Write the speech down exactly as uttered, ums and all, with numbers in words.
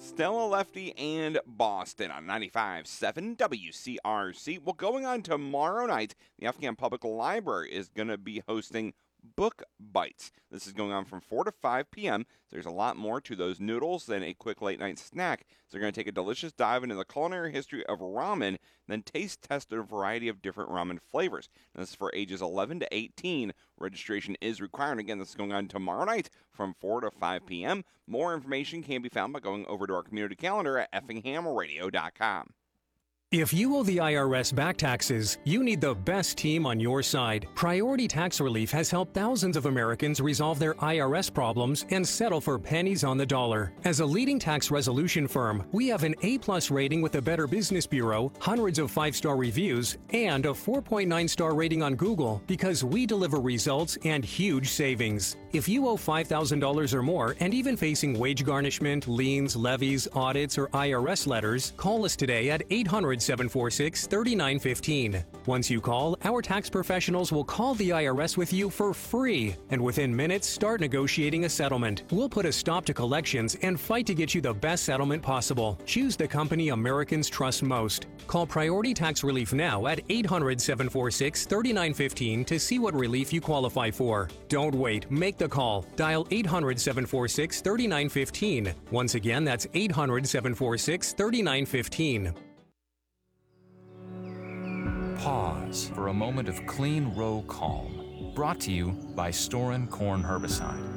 Stella Lefty and Boston on ninety-five point seven W C R C. Well, going on tomorrow night, the Effingham Public Library is going to be hosting Book Bites. This is going on from four to five p.m. So there's a lot more to those noodles than a quick late night snack. So they're going to take a delicious dive into the culinary history of ramen, then taste test a variety of different ramen flavors. Now, this is for ages eleven to eighteen. Registration is required. Again, this is going on tomorrow night from four to five p.m. More information can be found by going over to our community calendar at effingham radio dot com. If you owe the I R S back taxes, you need the best team on your side. Priority Tax Relief has helped thousands of Americans resolve their I R S problems and settle for pennies on the dollar. As a leading tax resolution firm, we have an A-plus rating with the Better Business Bureau, hundreds of five-star reviews, and a four point nine star rating on Google because we deliver results and huge savings. If you owe five thousand dollars or more and even facing wage garnishment, liens, levies, audits, or I R S letters, call us today at eight hundred, seven four six, three nine one five. Once you call, our tax professionals will call the I R S with you for free, and within minutes start negotiating a settlement. We'll put a stop to collections and fight to get you the best settlement possible. Choose the company Americans trust most. Call Priority Tax Relief now at eight hundred, seven four six, three nine one five to see what relief you qualify for. Don't wait, make the call. Dial eight hundred, seven four six, three nine one five. Once again, that's eight hundred, seven four six, three nine one five. Pause for a moment of clean row calm. Brought to you by Storin Corn Herbicide.